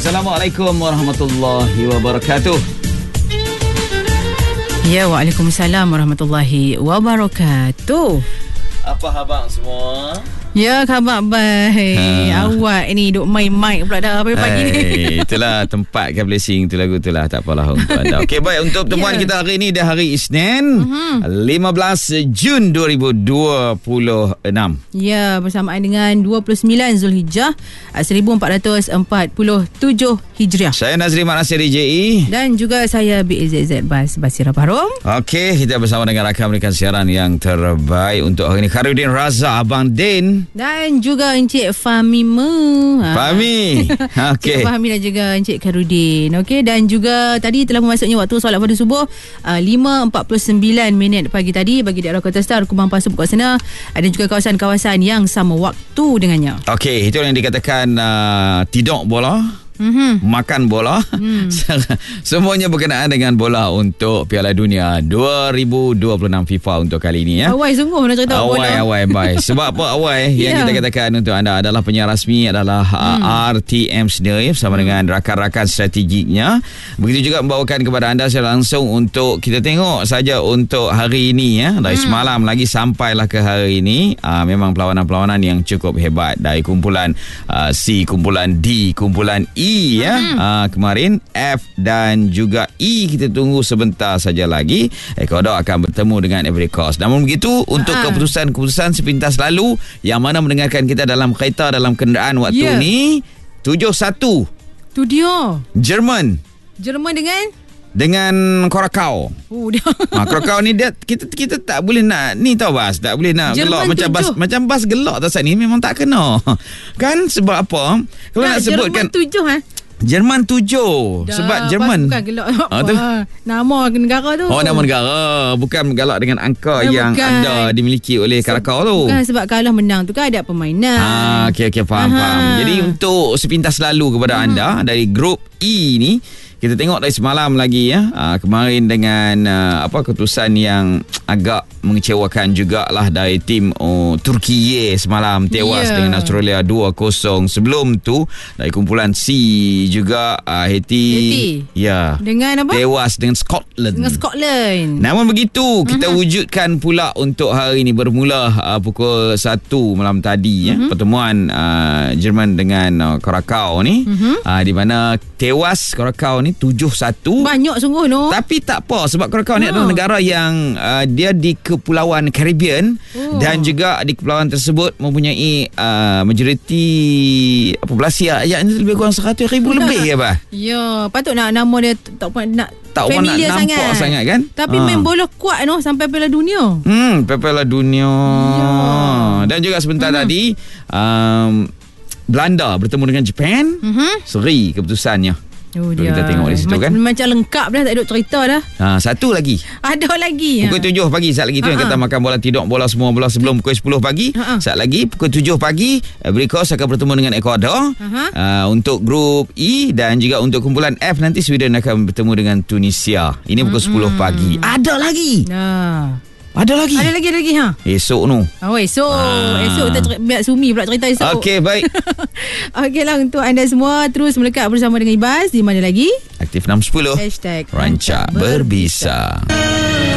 Assalamualaikum warahmatullahi wabarakatuh. Ya, waalaikumsalam warahmatullahi wabarakatuh. Apa khabar semua? Ya, khabar baik. Awak ni duk main mic pula dah pagi ni. Itulah tempat kan blessing tu lagu tu lah. Tak apalah untuk anda. Okey, baik, untuk pertemuan kita hari ni dah hari Isnin, 15 Jun 2026. Ya, bersamaan dengan 29 Zulhijjah 1447 Hijriah. Saya Nazri Mak Nasir DJE Dan juga saya BAZZ Basira Baharom. Okey, kita bersama dengan rakan-rakan siaran yang terbaik untuk hari ini. Khairudin Raza, Abang Din. Dan juga Encik Fahmi. Fahmi. Okey. Encik Fahmi dan juga Encik Khairudin. Okey, dan juga tadi telah memasuknya waktu solat pada subuh 5.49 pagi tadi bagi daerah Kota Star, Kubang Pasu, Pokok Sena. Ada juga kawasan-kawasan yang sama waktu dengannya. Okey, itu yang dikatakan tidur bola. Makan bola. Semuanya berkenaan dengan bola untuk Piala Dunia 2026 FIFA untuk kali ini ya. Awal sungguh nak cerita bola. Awal baik. Sebab apa awal yang kita katakan untuk anda adalah penyiar rasmi adalah RTM sendiri bersama dengan rakan-rakan strategiknya. Begitu juga membawakan kepada anda secara langsung untuk kita tengok saja untuk hari ini ya. Dari semalam lagi sampailah ke hari ini. Memang perlawanan-perlawanan yang cukup hebat dari kumpulan C, kumpulan D, kumpulan E ya. Kemarin F dan juga E kita tunggu sebentar saja lagi. Ecuador akan bertemu dengan Ivory Coast. Namun begitu untuk keputusan-keputusan sepintas lalu yang mana mendengarkan kita dalam kereta, dalam kenderaan waktu ni 7-1 tu dia Jerman dengan Curacao. Curacao ni dia kita tak boleh nak ni tau Bas, tak boleh nak gelak macam bas gelak tak ni memang tak kena. Kan sebab apa? Kalau nak sebutkan Jerman 7 sebab Jerman bukan gelak nama negara tu. Nama negara, bukan gelak dengan angka yang ada dimiliki oleh Curacao tu. Bukan sebab kalah menang tu kan ada permainan. Okey faham. Jadi untuk sepintas lalu kepada anda dari grup E ni, kita tengok dari semalam lagi ya. Kemarin dengan keputusan yang agak mengecewakan jugalah dari tim Turki semalam tewas dengan Australia 2-0. Sebelum tu dari kumpulan C juga Haiti. Ya. Dengan apa? Tewas dengan Scotland. Namun begitu kita wujudkan pula untuk hari ini bermula pukul 1 malam tadi ya. Pertemuan Jerman dengan Curacao ni di mana tewas Curacao ni 7-1. Banyak sungguh no. Tapi tak apa sebab Curacao ni adalah negara yang dia di Kepulauan Caribbean dan juga di kepulauan tersebut mempunyai majoriti populasi rakyatnya lebih kurang 100,000 lebih ya bah. Ya, patut nak nama dia tak nak familiar sangat kan. Tapi main bola kuat sampai Piala Dunia. Piala Dunia. Dan juga sebentar tadi Belanda bertemu dengan Japan. Seri keputusannya. Kita tengok di situ kan. Macam lengkap dah, tak ada cerita dah. Satu lagi. Ada lagi. Pukul 7 pagi saat lagi tu yang kata makan bola, tidur bola, semua bola sebelum pukul 10 pagi. Saat lagi pukul 7 pagi Ivory Coast akan bertemu dengan Ecuador untuk grup E, dan juga untuk kumpulan F nanti Sweden akan bertemu dengan Tunisia. Ini pukul 10 pagi. Ada lagi. Ada lagi ha. Esok tu. Esok kita biar Sumi pula cerita esok. Okey, baik. Okeylah, untuk anda semua terus melekat bersama dengan Ibas di mana lagi? Aktif 610 #Rancak Berbisa.